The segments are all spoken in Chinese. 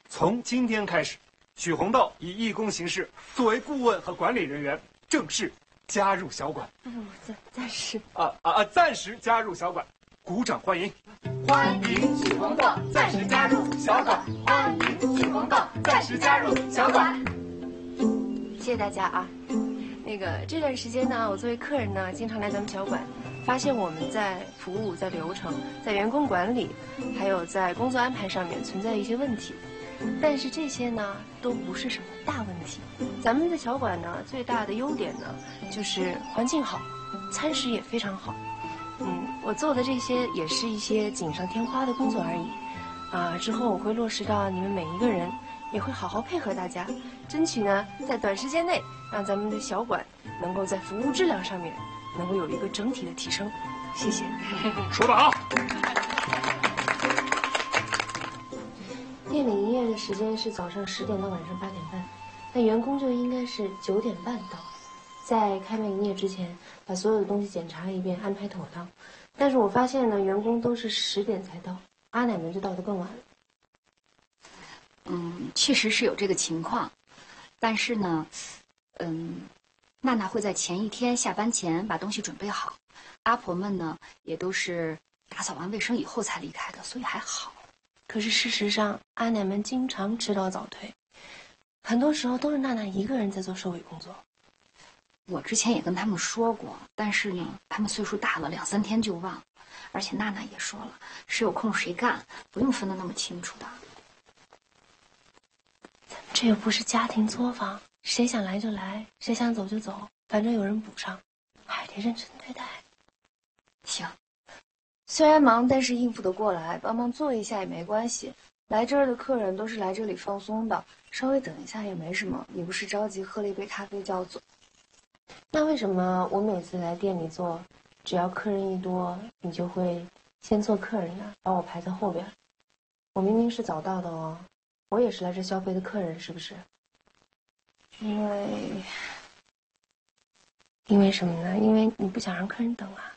从今天开始，许红道以义工形式作为顾问和管理人员正式加入小馆。 暂时暂时加入小馆，鼓掌欢迎！ 欢迎许红道暂时加入小馆，欢迎许红道暂时加入小馆。 谢谢大家啊。这段时间呢，我作为客人呢，经常来咱们小馆，发现我们在服务、在流程、在员工管理，还有在工作安排上面存在一些问题。但是这些呢，都不是什么大问题。咱们的小馆呢，最大的优点呢，就是环境好，餐食也非常好。我做的这些也是一些锦上添花的工作而已。之后我会落实到你们每一个人，也会好好配合大家，争取呢，在短时间内让咱们的小馆能够在服务质量上面能够有一个整体的提升。谢谢。 说得好。 店里营业的时间是早上10点到晚上8点半，那员工就应该是9点半到，在开门营业之前把所有的东西检查一遍，安排妥当。但是我发现呢，员工都是10点才到，阿奶们就到得更晚了。 确实是有这个情况，但是呢，娜娜会在前一天下班前把东西准备好，阿婆们呢也都是打扫完卫生以后才离开的，所以还好。 可是事实上，阿奶们经常迟到早退，很多时候都是娜娜一个人在做收尾工作。 我之前也跟他们说过，但是呢，他们岁数大了，2、3天就忘，而且娜娜也说了，谁有空谁干，不用分得那么清楚的。 这又不是家庭作坊，谁想来就来，谁想走就走，反正有人补上，还得认真对待。 行， 虽然忙，但是应付得过来，帮忙做一下也没关系。来这儿的客人都是来这里放松的，稍微等一下也没什么。你不是着急喝了一杯咖啡就要走？那为什么我每次来店里做，只要客人一多，你就会先做客人呢，把我排在后边？我明明是早到的哦，我也是来这消费的客人，是不是？因为什么呢？因为你不想让客人等啊。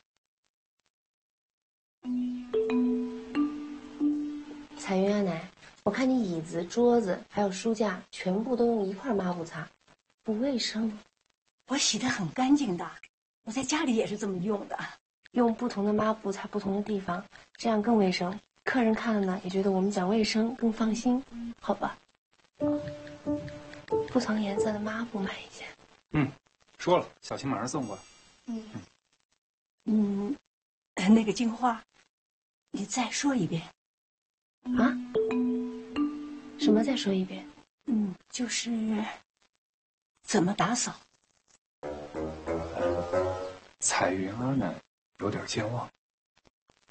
彩云阿奶，我看你椅子、桌子还有书架全部都用一块抹布擦，不卫生。 我洗得很干净的，我在家里也是这么用的。 用不同的抹布擦不同的地方，这样更卫生。客人看了呢，也觉得我们讲卫生更放心，好吧？不同颜色的抹布买一件。 说了，小琴马上送过来。 那个金花，你再说一遍。 啊？什么？再说一遍？ 就是怎么打扫。 彩云阿奶有点健忘。